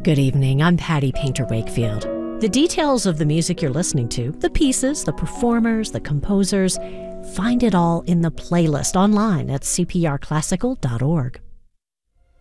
Good evening. I'm Patty Painter Wakefield. The details of the music you're listening to, the pieces, the performers, the composers, find it all in the playlist online at cprclassical.org.